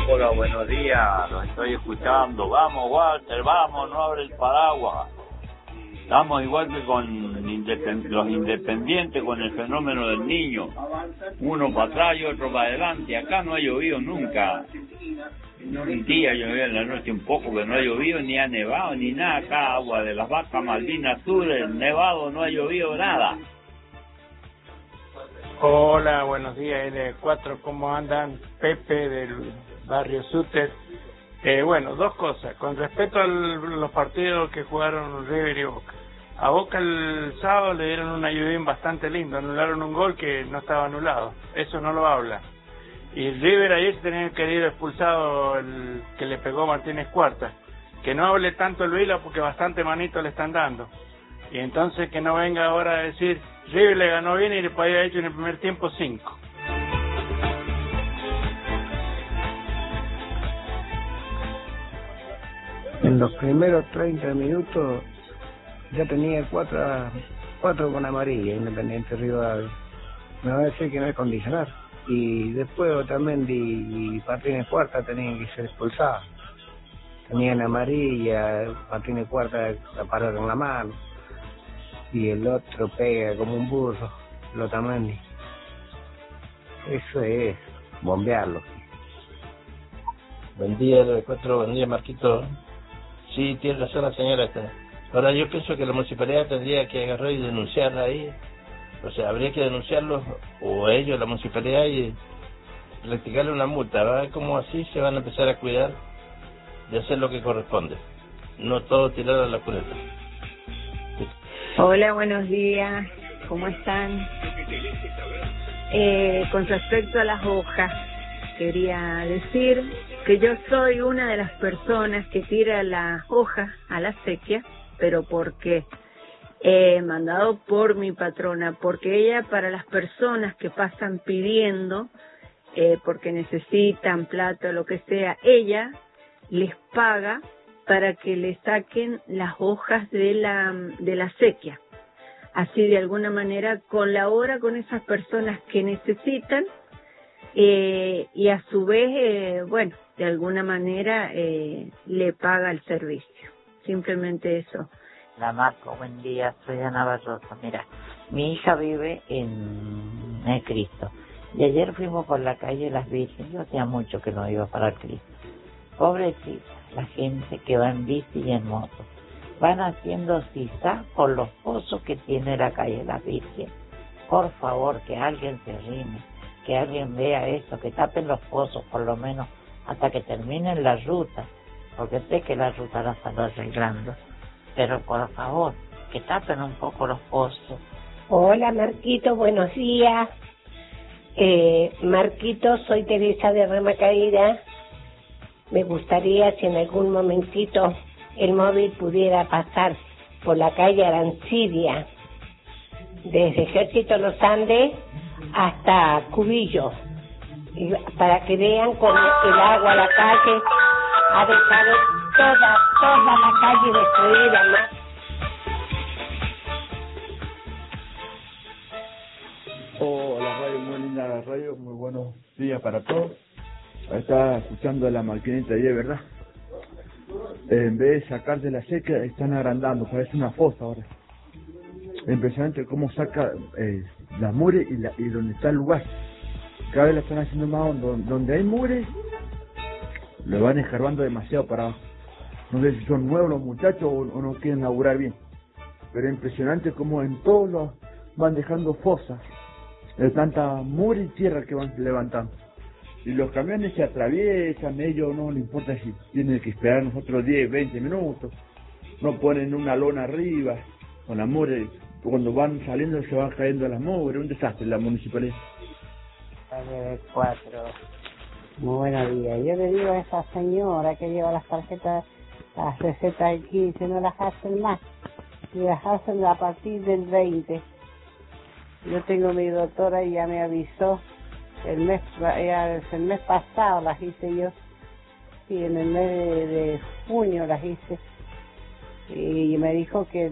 Hola, buenos días, los estoy escuchando. Vamos, Walter, vamos, no abre el paraguas. Estamos igual que con los independientes con el fenómeno del niño. Uno para atrás y otro para adelante. Acá no ha llovido nunca. Un día llovió en la noche un poco, pero no ha llovido ni ha nevado ni nada. Acá agua de las vacas Malvinas Sur, el nevado, no ha llovido nada. Hola, buenos días L4, ¿cómo andan? Pepe del barrio Suter. Bueno, dos cosas. Con respecto a los partidos que jugaron River y Boca. A Boca el sábado le dieron un ayudín bastante lindo, anularon un gol que no estaba anulado. Eso no lo habla. Y River ayer tenía que ir expulsado el que le pegó Martínez Cuarta. Que no hable tanto el Vila porque bastante manito le están dando. Y entonces que no venga ahora a decir River le ganó bien y le había hecho en el primer tiempo 5. En los primeros 30 minutos ya tenía cuatro con amarilla, Independiente Rivadavia. Me va a decir que no es condicional. Y después Otamendi y Martínez Cuarta tenían que ser expulsados. Tenían amarilla, Martínez Cuarta la paró en la mano. Y el otro pega como un burro, Otamendi. Eso es bombearlo. Buen día, L4, buen día, Marquito. Sí, tiene razón la señora. Ahora yo pienso que la municipalidad tendría que agarrar y denunciarla ahí. O sea, habría que denunciarlos, o ellos, la municipalidad, y practicarle una multa. Va a ver cómo así se van a empezar a cuidar de hacer lo que corresponde. No todo tirar a la cuneta. Hola, buenos días. ¿Cómo están? Con respecto a las hojas, quería decir que yo soy una de las personas que tira las hojas a la sequía, pero ¿por qué? Mandado por mi patrona, porque ella para las personas que pasan pidiendo, porque necesitan plata o lo que sea, ella les paga para que le saquen las hojas de la sequía. Así de alguna manera colabora con esas personas que necesitan y a su vez, bueno, de alguna manera le paga el servicio. Simplemente eso. La Marco, buen día, soy Ana Barroso. Mira, mi hija vive en el Cristo. Y ayer fuimos por la calle Las Vírgenes. Yo hacía mucho que no iba para el Cristo. Pobrecita, la gente que va en bici y en moto. Van haciendo zigzag por los pozos que tiene la calle Las Vírgenes. Por favor, que alguien se rime, que alguien vea eso, que tapen los pozos por lo menos hasta que terminen la ruta. Porque sé que la ruta la están arreglando. Pero por favor, que tapen un poco los pozos. Hola Marquito, buenos días. Marquito, soy Teresa de Rama Caída. Me gustaría si en algún momentito el móvil pudiera pasar por la calle Arancidia, desde Ejército Los Andes hasta Cubillo, y para que vean cómo el agua, la calle, ha dejado toda la calle destruida, ¿no? Hola radio, muy linda la radio, muy buenos días para todos. Ahí está escuchando la maquinita ahí, ¿verdad? En vez de sacar de la seca, están agrandando, parece una fosa ahora. Impresionante cómo saca las mures y donde está el lugar. Cada vez la están haciendo más hondo. Donde hay mures, lo van escarbando demasiado para abajo. No sé si son nuevos los muchachos o no quieren laburar bien. Pero impresionante cómo en todos los van dejando fosas de tanta mure y tierra que van levantando. Y los camiones se atraviesan, ellos no les importa si tienen que esperar nosotros 10, 20 minutos. No ponen una lona arriba con la mure. Cuando van saliendo se van cayendo las mugres. Un desastre la municipalidad. L4. Muy buenos días. Yo le digo a esa señora que lleva las tarjetas, las recetas del 15, no las hacen más. Y las hacen a partir del 20. Yo tengo mi doctora y ya me avisó. El mes pasado las hice yo. Sí, en el mes de junio las hice. Y me dijo que